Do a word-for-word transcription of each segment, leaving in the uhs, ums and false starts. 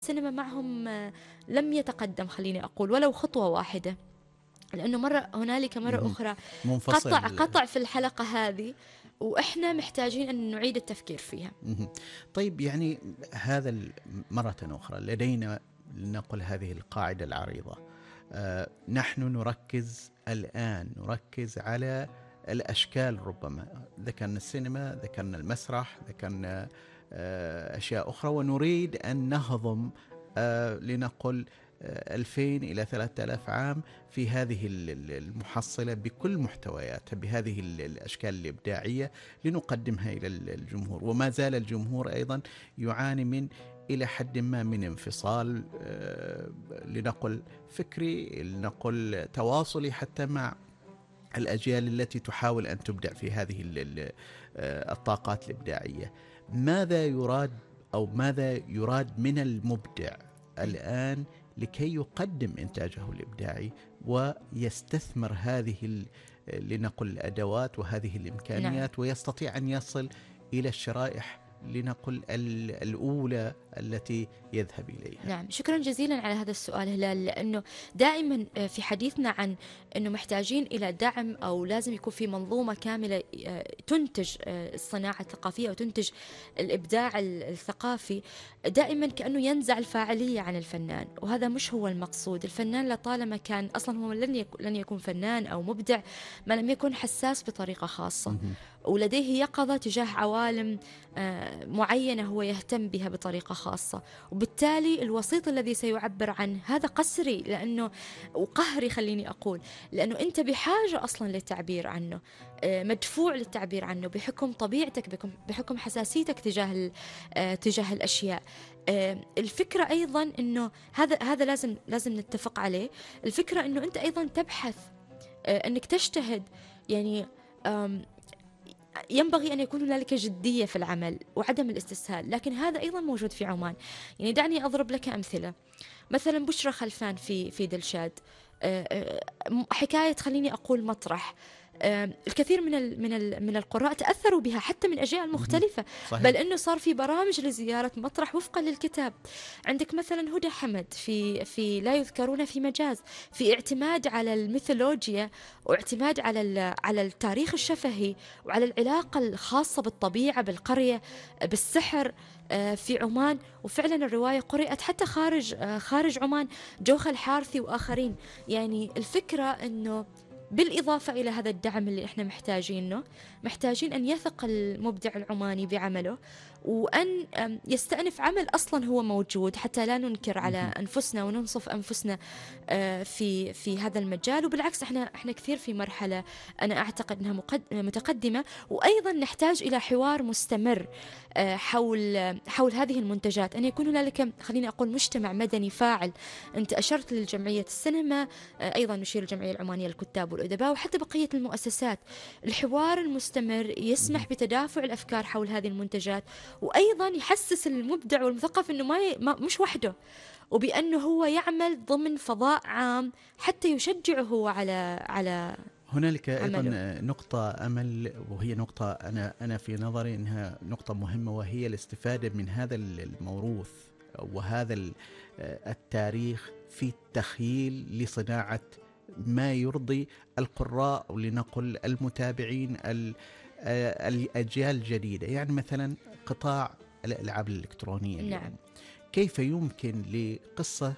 السينما معهم لم يتقدم، خليني أقول ولو خطوة واحدة، لأنه مرة هنالك مرة أخرى منفصل. قطع قطع في الحلقة هذه، وإحنا محتاجين أن نعيد التفكير فيها. طيب يعني هذا مرة أخرى لدينا لنقل هذه القاعدة العريضة. آه نحن نركز الآن نركز على الأشكال، ربما ذكرنا السينما، ذكرنا المسرح، ذكرنا آه أشياء أخرى، ونريد أن نهضم آه لنقل ألفين إلى ثلاثة آلاف عام في هذه المحصلة بكل محتوياتها، بهذه الأشكال الإبداعية لنقدمها إلى الجمهور. وما زال الجمهور أيضا يعاني من إلى حد ما من انفصال لنقل فكري، لنقل تواصلي حتى مع الأجيال التي تحاول أن تبدع في هذه الطاقات الإبداعية. ماذا يراد أو ماذا يراد من المبدع الآن لكي يقدم إنتاجه الإبداعي ويستثمر هذه لنقل الأدوات وهذه الإمكانيات، نعم. ويستطيع أن يصل إلى الشرائح لنقل الأولى التي يذهب إليها؟ نعم، شكرا جزيلا على هذا السؤال هلال، لأنه دائما في حديثنا عن أنه محتاجين إلى دعم أو لازم يكون في منظومة كاملة تنتج الصناعة الثقافية وتنتج الإبداع الثقافي، دائما كأنه ينزع الفاعلية عن الفنان، وهذا مش هو المقصود. الفنان لطالما كان أصلا هو لن لن يكون فنان أو مبدع ما لم يكن حساس بطريقة خاصة، ولديه يقظة تجاه عوالم معينة هو يهتم بها بطريقة خاصة، وبالتالي الوسيط الذي سيعبر عنه هذا قسري لأنه وقهري، خليني أقول، لأنه أنت بحاجة أصلا للتعبير عنه، مدفوع للتعبير عنه بحكم طبيعتك، بحكم, بحكم حساسيتك تجاه تجاه الأشياء. الفكرة أيضا أنه هذا هذا لازم لازم نتفق عليه. الفكرة أنه أنت أيضا تبحث، أنك تجتهد، يعني ينبغي أن يكون هنالك جدية في العمل وعدم الاستسهال، لكن هذا أيضا موجود في عمان. يعني دعني أضرب لك أمثلة، مثلا بشرى خلفان في في دلشاد، حكاية خليني أقول مسرح، الكثير من ال من ال من القراء تأثروا بها حتى من أجيال مختلفة، صحيح. بل إنه صار في برامج لزيارة مسرح وفقا للكتاب. عندك مثلا هدى حمد في في لا يذكرون في مجاز، في اعتماد على الميثولوجيا واعتماد على على التاريخ الشفهي وعلى العلاقة الخاصة بالطبيعة بالقرية بالسحر في عمان، وفعلا الرواية قرأت حتى خارج خارج عمان، جوخة الحارثي وآخرين. يعني الفكرة إنه بالإضافة إلى هذا الدعم اللي إحنا محتاجينه، محتاجين أن يثق المبدع العماني بعمله وأن يستأنف عمل أصلا هو موجود، حتى لا ننكر على أنفسنا وننصف أنفسنا في في هذا المجال. وبالعكس إحنا إحنا كثير في مرحلة أنا أعتقد أنها متقدمة، وأيضا نحتاج إلى حوار مستمر حول حول هذه المنتجات، أن يكون هنالك خليني أقول مجتمع مدني فاعل. أنت أشرت للجمعية السينما، أيضا نشير الجمعية العمانية للكتاب والأدباء وحتى بقية المؤسسات. الحوار المستمر يسمح بتدافع الأفكار حول هذه المنتجات، وأيضا يحسس المبدع والمثقف أنه ما, ي... ما مش وحده، وبأنه هو يعمل ضمن فضاء عام حتى يشجعه على على هنالك أيضا نقطة أمل، وهي نقطة أنا أنا في نظري أنها نقطة مهمة، وهي الاستفادة من هذا الموروث وهذا التاريخ في التخييل لصناعة ما يرضي القراء ولنقل المتابعين الأجيال الجديدة. يعني مثلا قطاع الألعاب الإلكترونية، نعم. كيف يمكن لقصة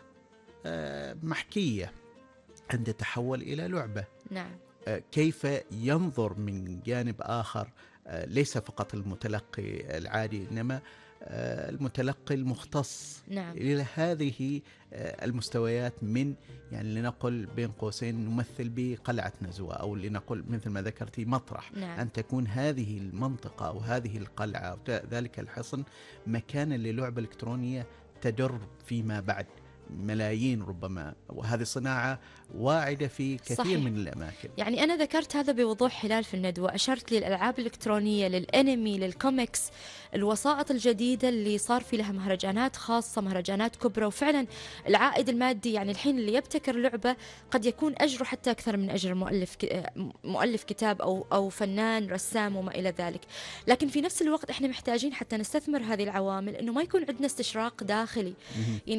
محكية أن تتحول إلى لعبة؟ نعم. كيف ينظر من جانب آخر ليس فقط المتلقي العادي إنما المتلقي المختص، نعم. إلى هذه المستويات من يعني لنقل بين قوسين نمثل بقلعة نزوة، أو لنقل مثل ما ذكرتي مطرح، نعم. أن تكون هذه المنطقة أو هذه القلعة أو ذلك الحصن مكانا للعبة إلكترونية تدر فيما بعد ملايين ربما، وهذه صناعة واعدة في كثير صحيح. من الأماكن. يعني أنا ذكرت هذا بوضوح هلال في الندوة، أشرت للألعاب الإلكترونية، للأنمي، للكوميكس، الوسائط الجديدة اللي صار في لها مهرجانات خاصة، مهرجانات كبرى، وفعلا العائد المادي يعني الحين اللي يبتكر لعبة قد يكون أجره حتى أكثر من أجر مؤلف مؤلف كتاب أو أو فنان رسام وما إلى ذلك. لكن في نفس الوقت إحنا محتاجين حتى نستثمر هذه العوامل إنه ما يكون عندنا استشراق داخلي. يعني